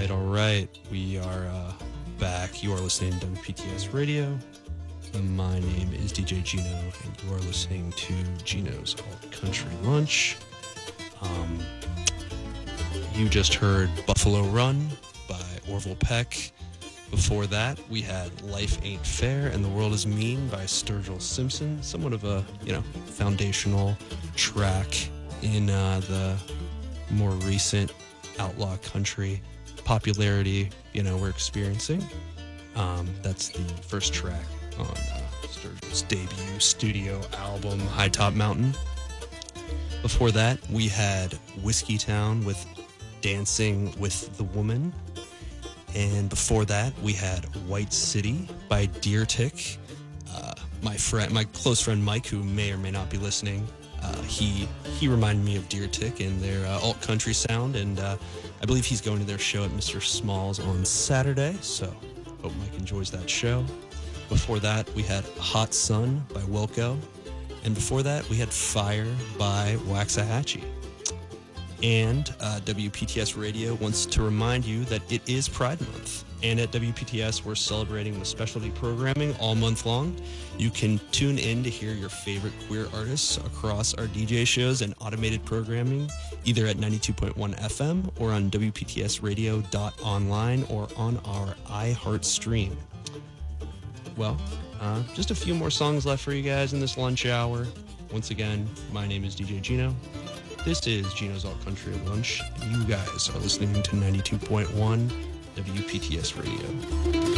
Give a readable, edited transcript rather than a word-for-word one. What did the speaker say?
All right. We are back. You are listening to WPTS Radio. My name is DJ Gino, and you are listening to Gino's Alt Country Lunch. You just heard Buffalo Run by Orville Peck. Before that, we had Life Ain't Fair and the World Is Mean by Sturgill Simpson. Somewhat of a, foundational track in the more recent outlaw country popularity, we're experiencing. That's the first track on Sturgill's debut studio album, High Top Mountain. Before that, we had Whiskey Town with Dancing with the Woman. And before that, we had White City by Deer Tick. My close friend Mike, who may or may not be listening, he reminded me of Deer Tick and their alt country sound, and I believe he's going to their show at Mr. Small's on Saturday, so hope Mike enjoys that show. Before that, we had Hot Sun by Wilco, and before that, we had Fire by Waxahachie. And WPTS Radio wants to remind you that it is Pride Month. And at WPTS, we're celebrating with specialty programming all month long. You can tune in to hear your favorite queer artists across our DJ shows and automated programming, either at 92.1 FM or on WPTSradio.online or on our iHeart stream. Well, just a few more songs left for you guys in this lunch hour. Once again, my name is DJ Gino. This is Gino's Alt Country Lunch. You guys are listening to 92.1 WPTS Radio.